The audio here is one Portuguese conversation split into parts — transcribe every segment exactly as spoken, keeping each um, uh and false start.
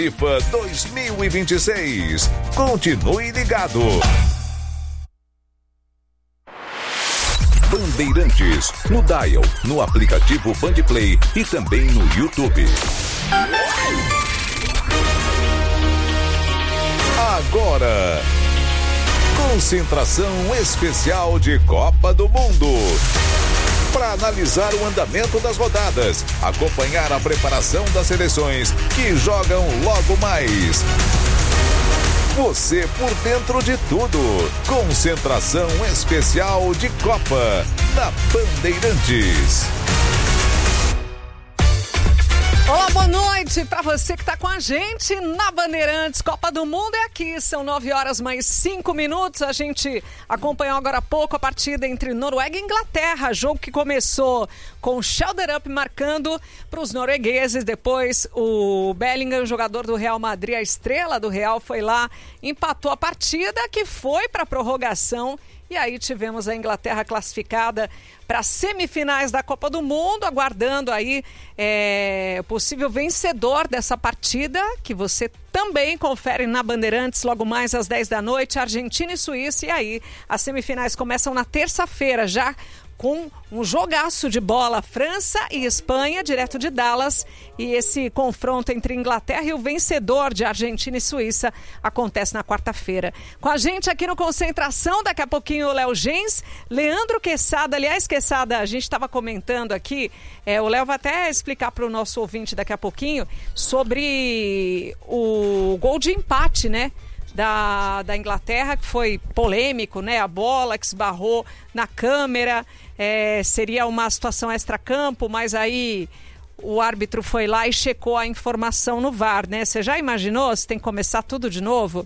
FIFA dois mil e vinte e seis. Continue ligado. Bandeirantes, no Dial, no aplicativo Bandplay e também no YouTube. Agora, concentração especial de Copa do Mundo. Para analisar o andamento das rodadas, acompanhar a preparação das seleções que jogam logo mais. Você por dentro de tudo. Concentração especial de Copa na Bandeirantes. Olá, boa noite para você que está com a gente na Bandeirantes. Copa do Mundo é aqui, são nove horas mais cinco minutos. A gente acompanhou agora há pouco a partida entre Noruega e Inglaterra, jogo que começou com o Schelderup marcando para os noruegueses. Depois o Bellingham, jogador do Real Madrid, a estrela do Real, foi lá, empatou a partida que foi para a prorrogação. E aí tivemos a Inglaterra classificada para as semifinais da Copa do Mundo, aguardando aí é, o possível vencedor dessa partida, que você também confere na Bandeirantes logo mais às dez da noite, Argentina e Suíça. E aí as semifinais começam na terça-feira, já com um jogaço de bola, França e Espanha, direto de Dallas. E esse confronto entre Inglaterra e o vencedor de Argentina e Suíça acontece na quarta-feira. Com a gente aqui no Concentração, daqui a pouquinho o Léo Gens, Leandro Quesada. Aliás, Quesada, a gente estava comentando aqui, é, o Léo vai até explicar para o nosso ouvinte daqui a pouquinho sobre o gol de empate, né? Da, da Inglaterra, que foi polêmico, né? A bola que esbarrou na câmera, é, seria uma situação extracampo, mas aí o árbitro foi lá e checou a informação no V A R, né? Você já imaginou se tem que começar tudo de novo?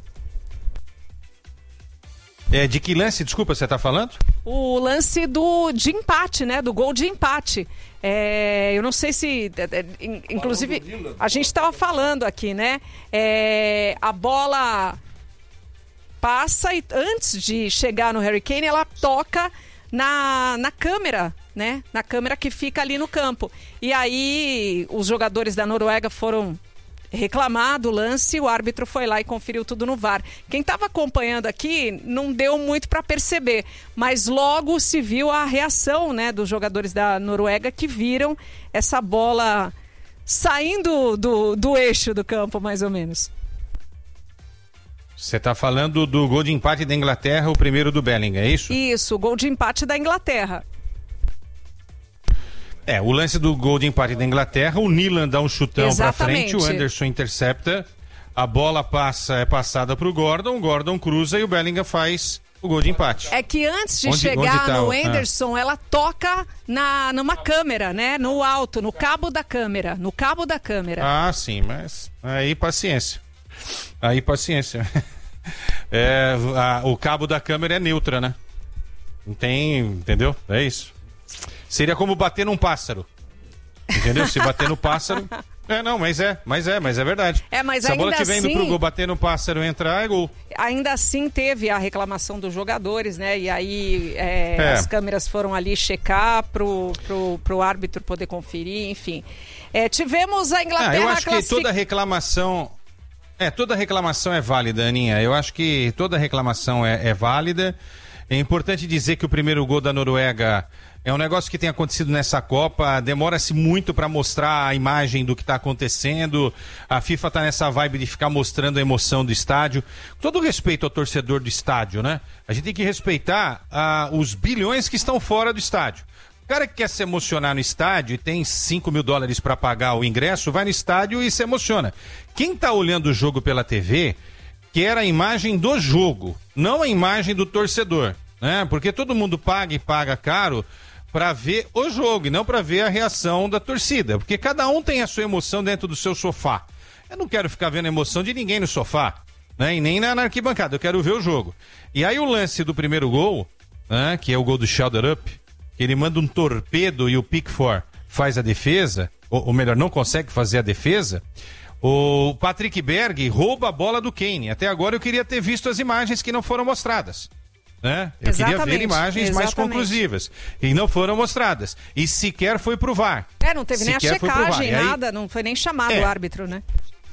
É, de que lance, desculpa, você está falando? O lance do, de empate, né? Do gol de empate. É, eu não sei se... Inclusive, a gente estava falando aqui, né? É, a bola passa e antes de chegar no Harry Kane, ela toca na, na câmera, né? Na câmera que fica ali no campo. E aí, os jogadores da Noruega foram reclamar do lance, o árbitro foi lá e conferiu tudo no V A R. Quem estava acompanhando aqui não deu muito para perceber, mas logo se viu a reação, né, dos jogadores da Noruega que viram essa bola saindo do, do eixo do campo, mais ou menos. Você está falando do gol de empate da Inglaterra, o primeiro do Bellingham, é isso? Isso, o gol de empate da Inglaterra. É, o lance do gol de empate da Inglaterra, o Nilan dá um chutão para frente, o Anderson intercepta, a bola passa, é passada para o Gordon, o Gordon cruza e o Bellingham faz o gol de empate. É que antes de onde, chegar onde tá no o... Anderson, ah. ela toca na, numa câmera, né? No alto, no cabo da câmera, no cabo da câmera. Ah, sim, mas aí paciência. Aí paciência. É, a, o cabo da câmera é neutra, né? Não tem, entendeu? É isso. Seria como bater num pássaro. Entendeu? Se bater no pássaro... É, não, mas é, mas é, mas é verdade. É, mas Se a ainda bola que vem assim, pro gol, bater no pássaro e entrar, é gol. Ainda assim teve a reclamação dos jogadores, né? E aí é, é. as câmeras foram ali checar pro, pro, pro árbitro poder conferir, enfim. É, tivemos a Inglaterra... Ah, eu acho classific... que toda reclamação... É, toda reclamação é válida, Aninha. Eu acho que toda reclamação é, é válida. É importante dizer que o primeiro gol da Noruega é um negócio que tem acontecido nessa Copa. Demora-se muito para mostrar a imagem do que está acontecendo. A FIFA está nessa vibe de ficar mostrando a emoção do estádio. Com todo respeito ao torcedor do estádio, né? A gente tem que respeitar uh, os bilhões que estão fora do estádio. O cara que quer se emocionar no estádio e tem cinco mil dólares para pagar o ingresso, vai no estádio e se emociona. Quem está olhando o jogo pela T V quer a imagem do jogo, não a imagem do torcedor, né? Porque todo mundo paga e paga caro para ver o jogo e não para ver a reação da torcida. Porque cada um tem a sua emoção dentro do seu sofá. Eu não quero ficar vendo a emoção de ninguém no sofá, né? E nem na arquibancada, eu quero ver o jogo. E aí o lance do primeiro gol, né? Que é o gol do Schelderup, ele manda um torpedo e o Pickford faz a defesa, ou, ou melhor, não consegue fazer a defesa. O Patrick Berg rouba a bola do Kane. Até agora eu queria ter visto as imagens que não foram mostradas, né? Eu exatamente, queria ver imagens exatamente. mais conclusivas. E não foram mostradas. E sequer foi pro V A R. É, não teve sequer nem a checagem, nada, não foi nem chamado é. o árbitro, né?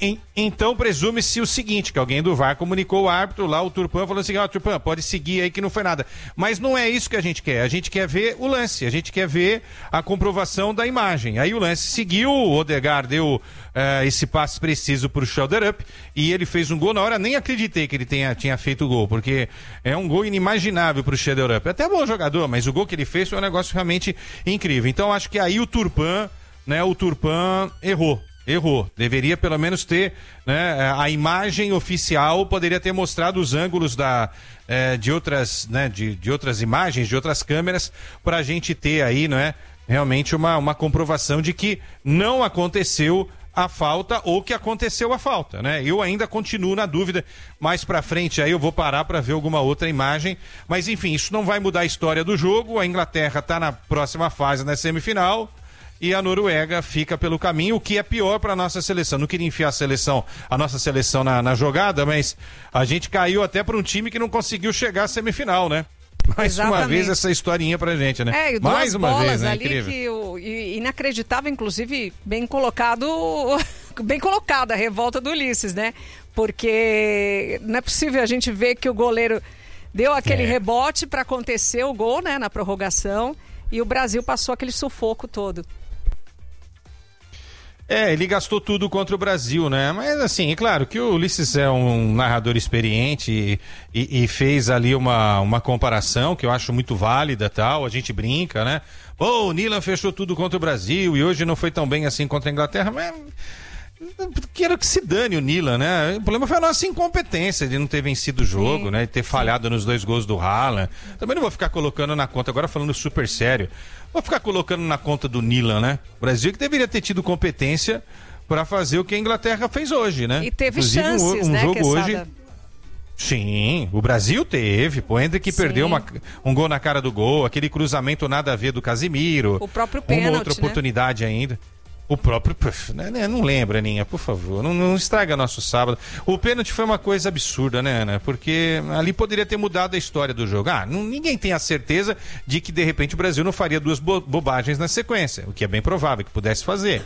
em, então presume-se o seguinte, que alguém do V A R comunicou o árbitro lá, o Turpan, falou assim, ó, oh, Turpan, pode seguir aí que não foi nada. Mas não é isso que a gente quer, a gente quer ver o lance, a gente quer ver a comprovação da imagem. Aí o lance seguiu, o Odegaard deu uh, esse passe preciso pro shoulder up e ele fez um gol na hora, nem acreditei que ele tenha, tinha feito o gol, porque é um gol inimaginável pro shoulder up. Até bom jogador, mas o gol que ele fez foi um negócio realmente incrível. Então acho que aí o Turpan, né, o Turpan errou. Errou. Deveria pelo menos ter, né, a imagem oficial, poderia ter mostrado os ângulos da, eh, de, outras, né, de, de outras imagens, de outras câmeras, para a gente ter aí, né, realmente uma, uma comprovação de que não aconteceu a falta ou que aconteceu a falta, né? Eu ainda continuo na dúvida, mais pra frente aí eu vou parar para ver alguma outra imagem, mas enfim, isso não vai mudar a história do jogo. A Inglaterra tá na próxima fase, na semifinal, e a Noruega fica pelo caminho, o que é pior para a nossa seleção. Não queria enfiar a seleção, a nossa seleção na, na jogada, mas a gente caiu até para um time que não conseguiu chegar à semifinal, né? Mais Exatamente. Uma vez essa historinha pra gente, né? É, e duas Mais uma bolas vez, né? Ali Incrível. Que o, inacreditável, inclusive, bem colocado, bem colocada a revolta do Ulisses, né? Porque não é possível a gente ver que o goleiro deu aquele é. rebote para acontecer o gol, né? Na prorrogação, e o Brasil passou aquele sufoco todo. É, ele gastou tudo contra o Brasil, né? Mas assim, é claro que o Ulisses é um narrador experiente e, e, e fez ali uma, uma comparação que eu acho muito válida, tal, a gente brinca, né? Pô, o Nilan fechou tudo contra o Brasil e hoje não foi tão bem assim contra a Inglaterra, mas quero que se dane o Nilan, né? O problema foi a nossa incompetência de não ter vencido o jogo, sim, né? De ter falhado sim. nos dois gols do Haaland. Também não vou ficar colocando na conta, agora falando super sério, vou ficar colocando na conta do Nilan, né? O Brasil que deveria ter tido competência para fazer o que a Inglaterra fez hoje, né? E teve Inclusive, chances, um, um né, jogo hoje. Sim, o Brasil teve. Pô, o Hendrick perdeu uma, um gol na cara do gol, aquele cruzamento nada a ver do Casimiro. O próprio pênalti, uma outra oportunidade, né? Ainda. O próprio... Né, não lembra, Aninha, por favor. Não, não estraga nosso sábado. O pênalti foi uma coisa absurda, né, Ana? Porque ali poderia ter mudado a história do jogo. Ah, não, ninguém tem a certeza de que, de repente, o Brasil não faria duas bo- bobagens na sequência. O que é bem provável que pudesse fazer.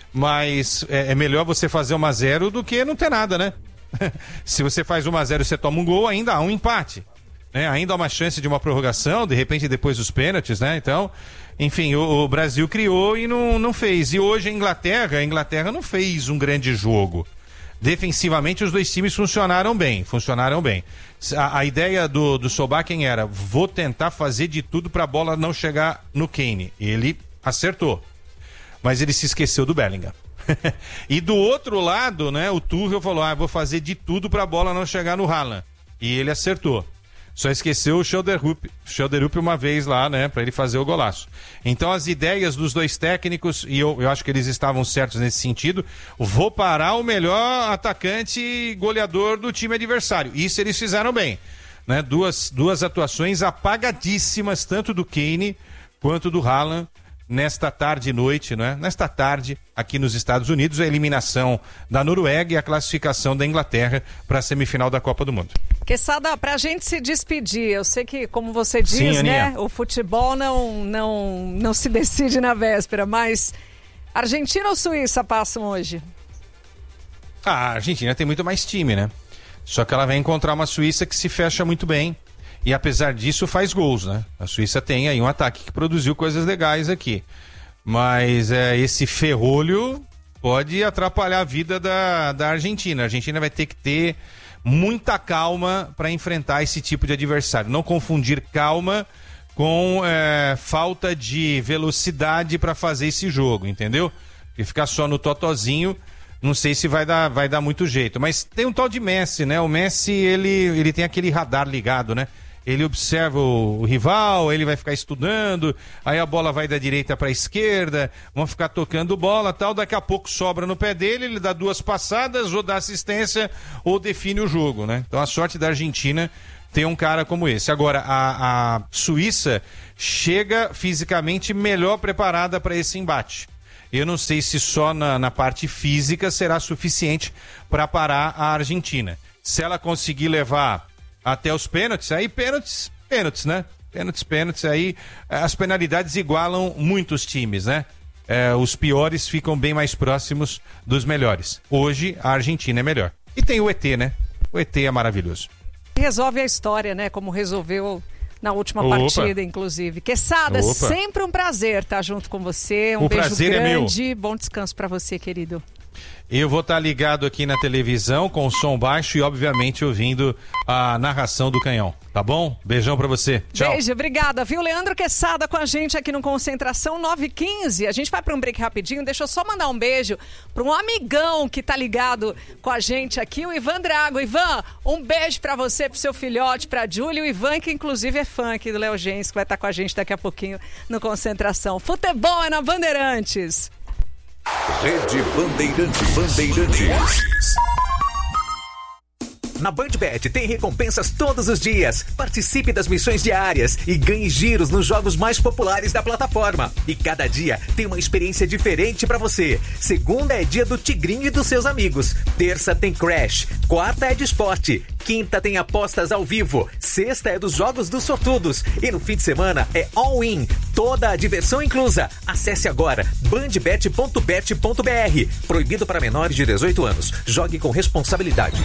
Mas é, é melhor você fazer um a zero do que não ter nada, né? Se você faz um a zero e você toma um gol, ainda há um empate. Né? Ainda há uma chance de uma prorrogação, de repente depois dos pênaltis, né? Então... Enfim, o, o Brasil criou e não, não fez. E hoje a Inglaterra, a Inglaterra não fez um grande jogo. Defensivamente os dois times funcionaram bem, funcionaram bem. A, a ideia do, do Solbakken era, vou tentar fazer de tudo para a bola não chegar no Kane. Ele acertou, mas ele se esqueceu do Bellingham. E do outro lado, né, o Tuchel falou, ah, vou fazer de tudo para a bola não chegar no Haaland. E ele acertou. Só esqueceu o Schelderup, Schelderup uma vez lá, né, para ele fazer o golaço. Então as ideias dos dois técnicos, e eu, eu acho que eles estavam certos nesse sentido, vou parar o melhor atacante e goleador do time adversário. Isso eles fizeram bem, né? Duas, duas atuações apagadíssimas, tanto do Kane quanto do Haaland, nesta tarde e noite, né? Nesta tarde, aqui nos Estados Unidos, a eliminação da Noruega e a classificação da Inglaterra para a semifinal da Copa do Mundo. Quesada, pra gente se despedir, eu sei que, como você diz, Sim, né, o futebol não, não, não se decide na véspera, mas Argentina ou Suíça passam hoje? Ah, a Argentina tem muito mais time, né? Só que ela vai encontrar uma Suíça que se fecha muito bem. E apesar disso faz gols, né? A Suíça tem aí um ataque que produziu coisas legais aqui. Mas é, esse ferrolho pode atrapalhar a vida da, da Argentina. A Argentina vai ter que ter muita calma para enfrentar esse tipo de adversário. Não confundir calma com é, falta de velocidade para fazer esse jogo, entendeu? E ficar só no totozinho, não sei se vai dar, vai dar muito jeito. Mas tem um tal de Messi, né? O Messi, ele, ele tem aquele radar ligado, né? Ele observa o, o rival, ele vai ficar estudando, aí a bola vai da direita para a esquerda, vão ficar tocando bola, tal, daqui a pouco sobra no pé dele, ele dá duas passadas, ou dá assistência, ou define o jogo, né? Então a sorte da Argentina ter um cara como esse. Agora, a, a Suíça chega fisicamente melhor preparada para esse embate. Eu não sei se só na, na parte física será suficiente para parar a Argentina. Se ela conseguir levar até os pênaltis, aí pênaltis, pênaltis, né? Pênaltis, pênaltis, aí as penalidades igualam muitos times, né? é, os piores ficam bem mais próximos dos melhores. Hoje, a Argentina é melhor. E tem o E T, né? O E T é maravilhoso. Resolve a história, né? Como resolveu na última Opa. partida, inclusive. Quesada, Opa. sempre um prazer estar junto com você. Um O beijo prazer é grande. meu. Bom descanso para você, querido. Eu vou estar ligado aqui na televisão com o som baixo e, obviamente, ouvindo a narração do Canhão. Tá bom? Beijão pra você. Tchau. Beijo, obrigada. Viu? Leandro Quesada com a gente aqui no Concentração nove e quinze. A gente vai para um break rapidinho. Deixa eu só mandar um beijo para um amigão que tá ligado com a gente aqui, o Ivan Drago. Ivan, um beijo para você, pro seu filhote, pra Júlia. O Ivan, que inclusive é fã aqui do Léo Gens, que vai estar com a gente daqui a pouquinho no Concentração. Futebol é na Bandeirantes. Rede Bandeirantes. Bandeirantes. Na BandBet tem recompensas todos os dias. Participe das missões diárias e ganhe giros nos jogos mais populares da plataforma. E cada dia tem uma experiência diferente pra você. Segunda é dia do Tigrinho e dos seus amigos. Terça tem Crash. Quarta é de esporte. Quinta tem apostas ao vivo. Sexta é dos jogos dos sortudos. E no fim de semana é all-in. Toda a diversão inclusa. Acesse agora bandbet ponto bet ponto br. Proibido para menores de dezoito anos. Jogue com responsabilidade.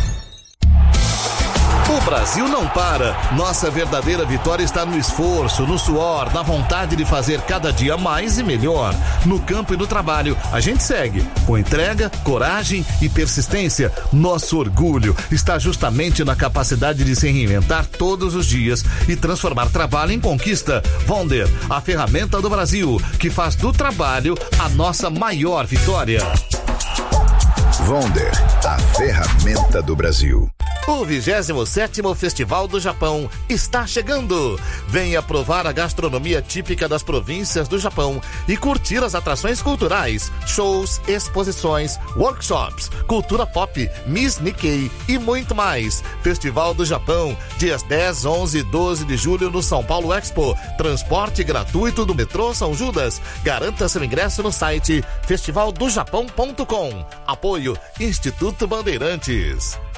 O Brasil não para. Nossa verdadeira vitória está no esforço, no suor, na vontade de fazer cada dia mais e melhor. No campo e no trabalho, a gente segue com entrega, coragem e persistência. Nosso orgulho está justamente na capacidade de se reinventar todos os dias e transformar trabalho em conquista. Vonder, a ferramenta do Brasil, que faz do trabalho a nossa maior vitória. Vonder, a ferramenta do Brasil. O vigésimo sétimo Festival do Japão está chegando. Venha provar a gastronomia típica das províncias do Japão e curtir as atrações culturais, shows, exposições, workshops, cultura pop, Miss Nikkei e muito mais. Festival do Japão, dias dez, onze e doze de julho no São Paulo Expo. Transporte gratuito do metrô São Judas. Garanta seu ingresso no site festival do japão ponto com. Apoio Instituto Bandeirantes.